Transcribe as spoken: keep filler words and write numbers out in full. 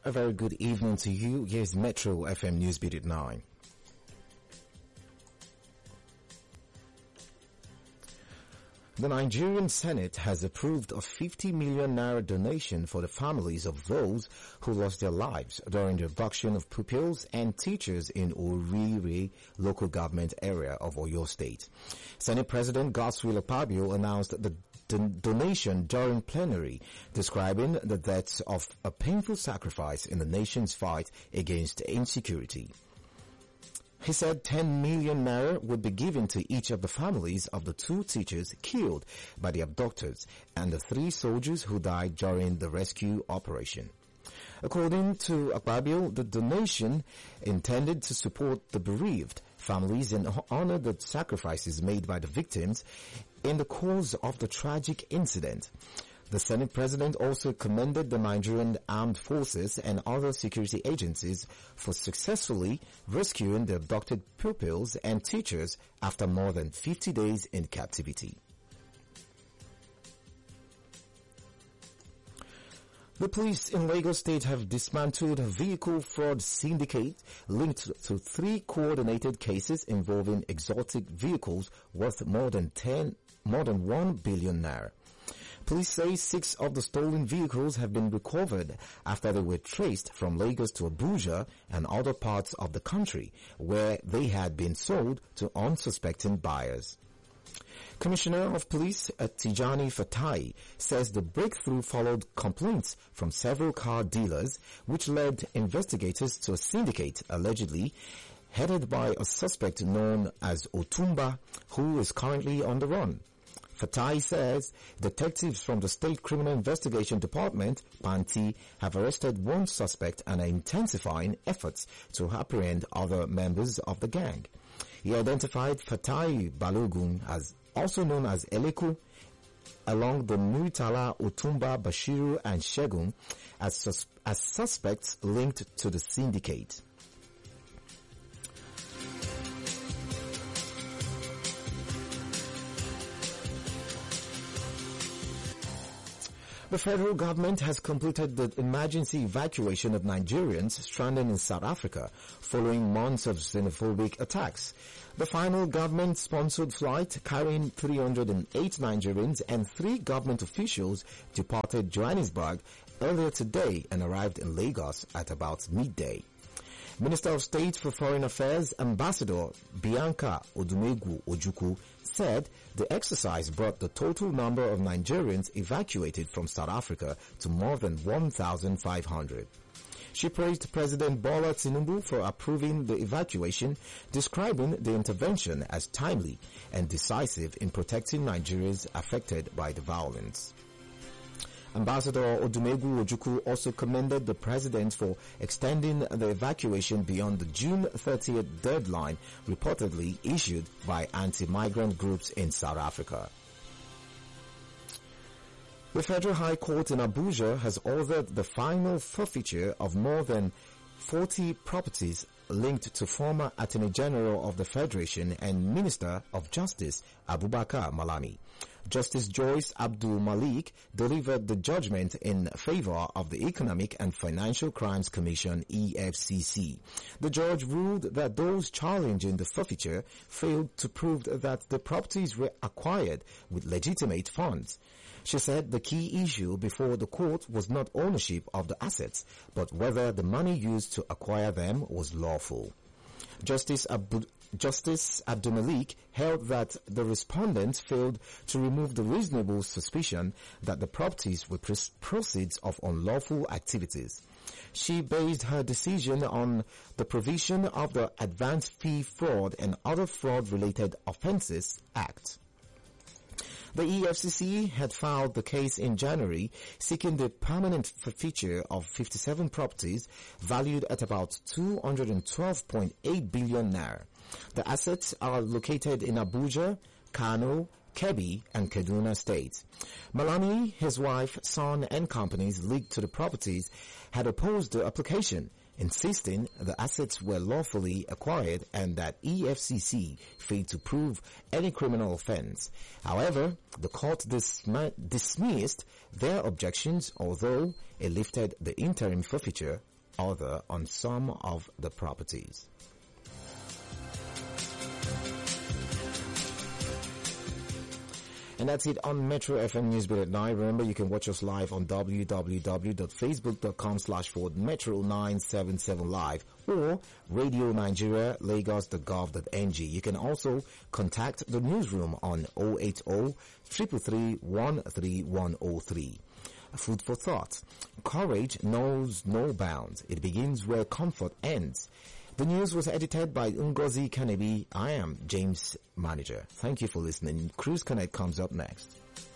A very good evening to you. Here's Metro F M Newsbeat at nine. The Nigerian Senate has approved a fifty million naira donation for the families of those who lost their lives during the abduction of pupils and teachers in Orire local government area of Oyo State. Senate President Godswill Akpabio announced the don- donation during plenary, describing the deaths of a painful sacrifice in the nation's fight against insecurity. He said ten million naira would be given to each of the families of the two teachers killed by the abductors and the three soldiers who died during the rescue operation. According to Akpabio, the donation intended to support the bereaved families and honor the sacrifices made by the victims in the course of the tragic incident. The Senate President also commended the Nigerian Armed Forces and other security agencies for successfully rescuing the abducted pupils and teachers after more than fifty days in captivity. The police in Lagos State have dismantled a vehicle fraud syndicate linked to three coordinated cases involving exotic vehicles worth more than ten, more than one billion naira. Police say six of the stolen vehicles have been recovered after they were traced from Lagos to Abuja and other parts of the country where they had been sold to unsuspecting buyers. Commissioner of Police Tijani Fatai says the breakthrough followed complaints from several car dealers, which led investigators to a syndicate allegedly headed by a suspect known as Otumba, who is currently on the run. Fatai says detectives from the State Criminal Investigation Department, P A N T I, have arrested one suspect and are intensifying efforts to apprehend other members of the gang. He identified Fatai Balogun, as also known as Eleku, along the Muritala, Otumba, Bashiru and Shegun as, sus- as suspects linked to the syndicate. The federal government has completed the emergency evacuation of Nigerians stranded in South Africa following months of xenophobic attacks. The final government-sponsored flight carrying three hundred eight Nigerians and three government officials departed Johannesburg earlier today and arrived in Lagos at about midday. Minister of State for Foreign Affairs Ambassador Bianca Odumegwu Ojukwu said the exercise brought the total number of Nigerians evacuated from South Africa to more than one thousand five hundred. She praised President Bola Tinubu for approving the evacuation, describing the intervention as timely and decisive in protecting Nigerians affected by the violence. Ambassador Odumegwu Ojukwu also commended the president for extending the evacuation beyond the June thirtieth deadline reportedly issued by anti-migrant groups in South Africa. The Federal High Court in Abuja has ordered the final forfeiture of more than forty properties linked to former Attorney General of the Federation and Minister of Justice Abubakar Malami. Justice Joyce Abdul Malik delivered the judgment in favor of the Economic and Financial Crimes Commission E F C C. The judge ruled that those challenging the forfeiture failed to prove that the properties were acquired with legitimate funds. She said the key issue before the court was not ownership of the assets, but whether the money used to acquire them was lawful. Justice Abdul Justice Abdul Malik held that the respondents failed to remove the reasonable suspicion that the properties were proceeds of unlawful activities. She based her decision on the provision of the Advance Fee Fraud and Other Fraud-Related Offences Act. The E F C C had filed the case in January, seeking the permanent forfeiture of fifty-seven properties valued at about two hundred twelve point eight billion naira. The assets are located in Abuja, Kano, Kebbi, and Kaduna states. Malami, his wife, son, and companies linked to the properties had opposed the application, insisting the assets were lawfully acquired and that E F C C failed to prove any criminal offense. However, the court dism- dismissed their objections, although it lifted the interim forfeiture other on some of the properties. And that's it on Metro F M Newsbeat at nine. Remember, you can watch us live on www.facebook.com slash forward Metro nine seven seven live or Radio Nigeria, Lagos dot gov dot n g. You can also contact the newsroom on oh eight oh, three three three, one three one oh three. Food for thought. Courage knows no bounds. It begins where comfort ends. The news was edited by Ngozi Kanebi. I am James Manager. Thank you for listening. Cruise Connect comes up next.